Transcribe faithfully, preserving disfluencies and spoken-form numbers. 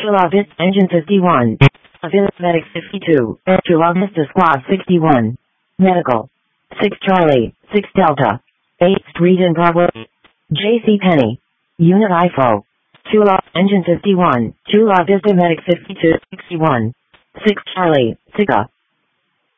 Chula Vista Engine fifty-one. Avila Medic fifty-two. Chula Vista Squad sixty-one. Medical. six Charlie, six Delta. eighth Street in Bravo. J C Penney. Unit I F O. Chula Engine fifty-one. Chula Vista Medic fifty-two. sixty-one. six Charlie, Sika.